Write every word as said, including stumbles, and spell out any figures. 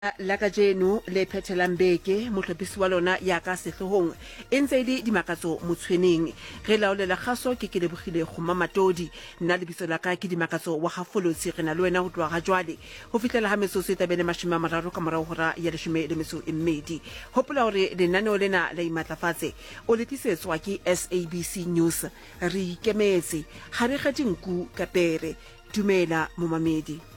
la ka jeno le phethelang beke motlhopisi wa lona ya ka setlhogong e ntse le dimakatso motshweneng re laolela kgaso ke ke lebogile go mamatodi nna lebitso la ka ke dimakatso wa gafolotsi re na le wena go tloga ga jwale go fitlhela ga metsotso e tabele mashome a mararo ka morago gora ya leshome le metso e mmedi gopola gore lenaneo lena la imatlafatse o le tlisetswa ke S A B C News re ikemetse ga re kgethe nku ka pere dumela momamedi.